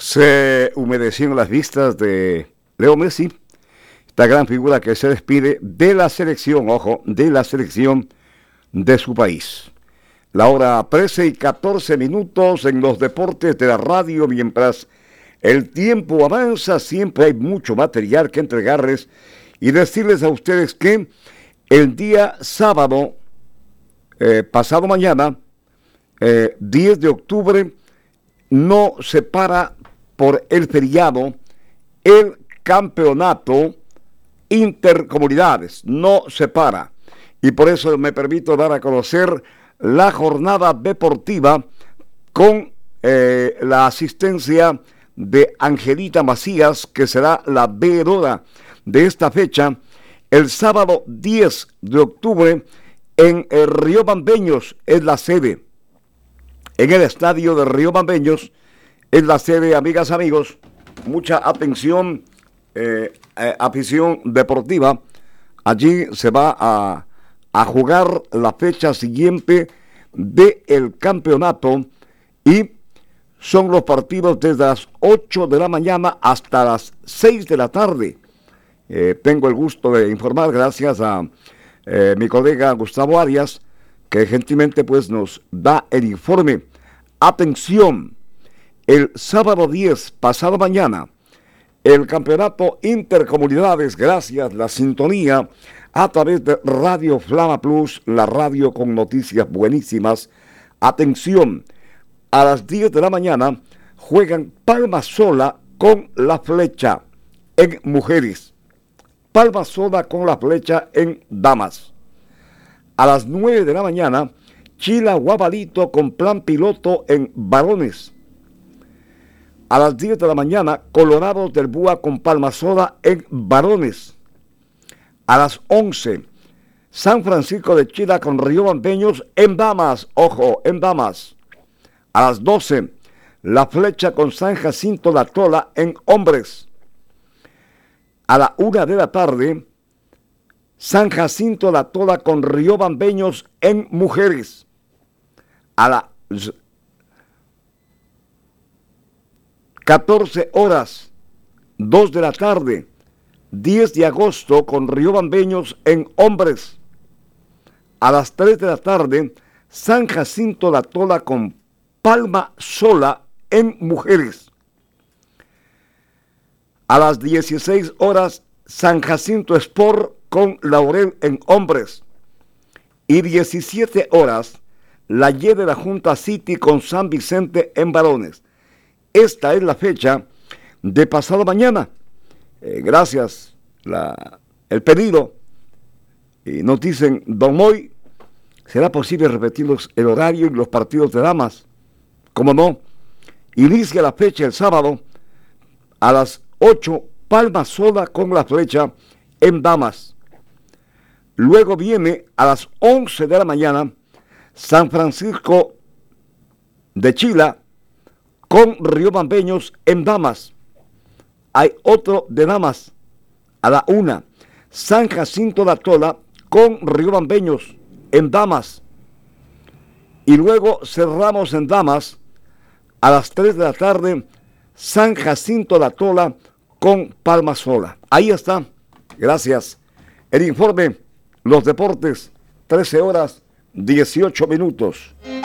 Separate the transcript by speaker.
Speaker 1: Se humedecieron las vistas de Leo Messi, esta gran figura que se despide de la selección, ojo, de la selección de su país. La hora 13:14 en los deportes de la radio, mientras el tiempo avanza, siempre hay mucho material que entregarles y decirles a ustedes que el día sábado, pasado mañana, 10 de octubre, no se para por el feriado el campeonato intercomunidades, no se para. Y por eso me permito dar a conocer la jornada deportiva con la asistencia de Angelita Macías, que será la veedora de esta fecha, el sábado 10 de octubre en Río Bambeños es la sede. En el estadio de Río Bambeños es la sede, amigas, amigos. Mucha atención, afición deportiva. Allí se va a jugar la fecha siguiente del campeonato y son los partidos desde las 8 de la mañana hasta las 6 de la tarde. Tengo el gusto de informar, gracias a mi colega Gustavo Arias, que gentilmente pues nos da el informe. Atención, el sábado 10, pasado mañana, el campeonato intercomunidades, gracias a la sintonía a través de Radio Flama Plus, la radio con noticias buenísimas. Atención, a las 10 de la mañana juegan Palma Sola con La Flecha en mujeres, Palma Sola con La Flecha en damas. A las 9 de la mañana, Chila Guabalito con Plan Piloto en varones. A las 10 de la mañana, Colorados del Búa con Palma Sola en varones. A las 11, San Francisco de Chila con Río Bambeños en damas, ojo, en damas. A las 12, La Flecha con San Jacinto La Tola en hombres. A la 1 de la tarde, San Jacinto La Tola con Río Bambeños en mujeres. A las 14 horas, 2 de la tarde, 10 de agosto con Río Bambeños en hombres. A las 3 de la tarde, San Jacinto La Tola con Palma Sola en mujeres. A las 16 horas, San Jacinto Sport con Laurel en hombres. Y 17 horas, la Y de la Junta City con San Vicente en varones. Esta es la fecha de pasado mañana. Gracias el pedido. Y nos dicen, don Moy, ¿será posible repetir el horario y los partidos de damas? ¿Cómo no? Inicia la fecha el sábado a las 8, Palma Sola con La Flecha en damas. Luego viene a las 11 de la mañana San Francisco de Chila con Río Bambeños en damas. Hay otro de damas a la 1, San Jacinto La Tola con Río Bambeños en damas. Y luego cerramos en damas a las 3 de la tarde, San Jacinto La Tola con Palma Sola. Ahí está, gracias. El informe, los deportes, 13 horas, 18 minutos.